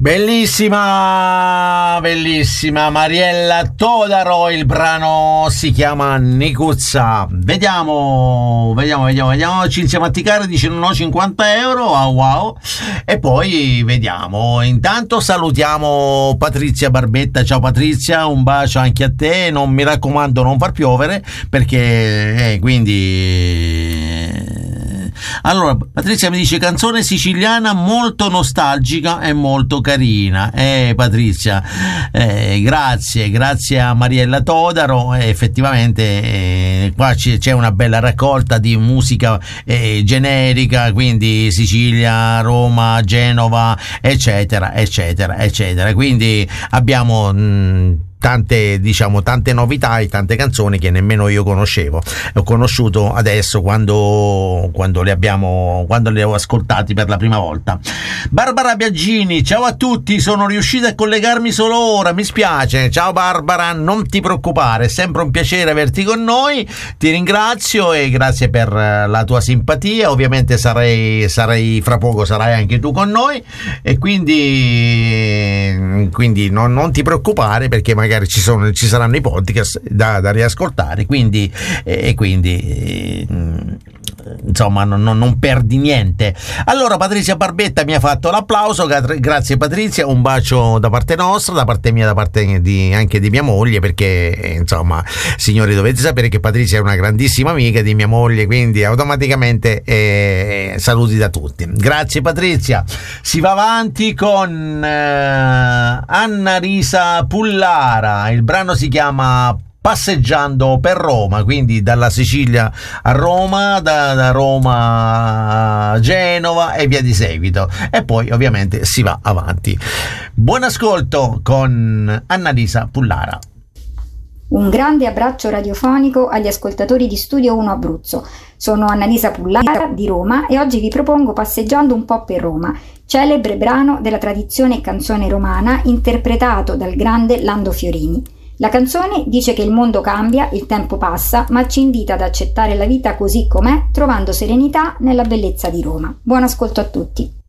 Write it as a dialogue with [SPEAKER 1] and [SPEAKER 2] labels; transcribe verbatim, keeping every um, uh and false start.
[SPEAKER 1] Bellissima, bellissima Mariella Todaro, il brano si chiama Nicuzza. Vediamo, vediamo, vediamo, vediamo. Cinzia Matticari dice no, cinquanta euro, wow, wow. E poi vediamo. Intanto salutiamo Patrizia Barbetta. Ciao Patrizia, un bacio anche a te. Non mi raccomando, non far piovere, perché eh, quindi. Allora, Patrizia mi dice canzone siciliana molto nostalgica e molto carina. Eh, Patrizia, eh, grazie, grazie a Mariella Todaro. Eh, effettivamente eh, qua c- c'è una bella raccolta di musica eh, generica, quindi Sicilia, Roma, Genova, eccetera, eccetera, eccetera. Quindi abbiamo mh, tante, diciamo, tante novità e tante canzoni che nemmeno io conoscevo. Ho conosciuto adesso quando, quando le abbiamo, quando le ho ascoltati per la prima volta. Barbara Biagini, ciao a tutti, sono riuscita a collegarmi solo ora, mi spiace. Ciao Barbara, non ti preoccupare, è sempre un piacere averti con noi, ti ringrazio e grazie per la tua simpatia. Ovviamente sarai, sarai fra poco sarai anche tu con noi e quindi, quindi non, non ti preoccupare, perché magari ci sono, ci saranno i podcast da, da riascoltare, quindi e quindi eh, insomma non, non, non perdi niente. Allora Patrizia Barbetta mi ha fatto l'applauso, grazie Patrizia, un bacio da parte nostra, da parte mia, da parte di, anche di mia moglie, perché insomma signori dovete sapere che Patrizia è una grandissima amica di mia moglie, quindi automaticamente eh, saluti da tutti. Grazie Patrizia. Si va avanti con eh, Anna Risa Pullara. Il brano si chiama Passeggiando per Roma, quindi dalla Sicilia a Roma, da, da Roma a Genova e via di seguito, e poi ovviamente si va avanti. Buon ascolto con Annalisa Pullara.
[SPEAKER 2] Un grande abbraccio radiofonico agli ascoltatori di Studio uno Abruzzo. Sono Annalisa Pullara di Roma e oggi vi propongo Passeggiando un po' per Roma, celebre brano della tradizione canzone romana interpretato dal grande Lando Fiorini. La canzone dice che il mondo cambia, il tempo passa, ma ci invita ad accettare la vita così com'è, trovando serenità nella bellezza di Roma. Buon ascolto a tutti.